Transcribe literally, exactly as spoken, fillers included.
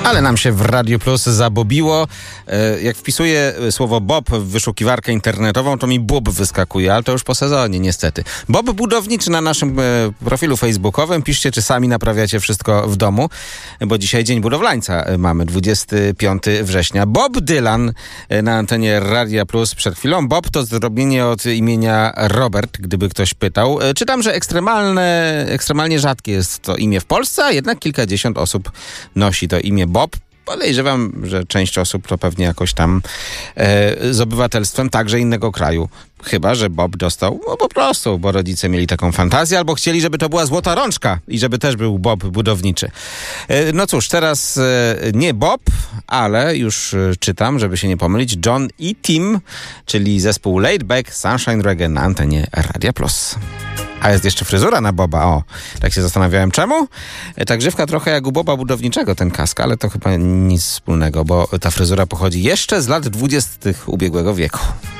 Ale nam się w Radio Plus zabobiło. Jak wpisuję słowo Bob w wyszukiwarkę internetową, to mi Bob wyskakuje, ale to już po sezonie niestety. Bob budowniczy na naszym profilu facebookowym. Piszcie, czy sami naprawiacie wszystko w domu, bo dzisiaj Dzień Budowlańca mamy, dwudziestego piątego września. Bob Dylan na antenie Radia Plus przed chwilą. Bob to zdrobienie od imienia Robert, gdyby ktoś pytał. Czytam, że ekstremalne, ekstremalnie rzadkie jest to imię w Polsce, a jednak kilkadziesiąt osób nosi to imię Bob. Podejrzewam, że część osób to pewnie jakoś tam e, z obywatelstwem także innego kraju. Chyba że Bob dostał no po prostu, bo rodzice mieli taką fantazję, albo chcieli, żeby to była złota rączka i żeby też był Bob budowniczy. E, no cóż, teraz e, nie Bob, ale już e, czytam, żeby się nie pomylić, John i Tim, czyli zespół Laid Back Sunshine Reggae na antenie Radia Plus. A jest jeszcze fryzura na Boba, o, tak się zastanawiałem czemu. Ta grzywka trochę jak u Boba budowniczego, ten kask, ale to chyba nic wspólnego, bo ta fryzura pochodzi jeszcze z lat dwudziestych ubiegłego wieku.